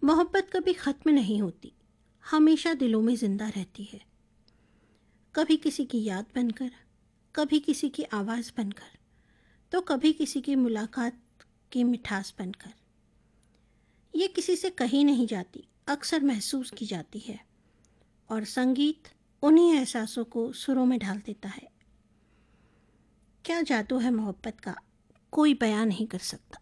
मोहब्बत कभी ख़त्म नहीं होती, हमेशा दिलों में ज़िंदा रहती है। कभी किसी की याद बनकर, कभी किसी की आवाज़ बनकर, तो कभी किसी की मुलाकात की मिठास बनकर। ये किसी से कही नहीं जाती, अक्सर महसूस की जाती है, और संगीत उन्हीं एहसासों को सुरों में ढाल देता है। क्या जादू है मोहब्बत का, कोई बयां नहीं कर सकता।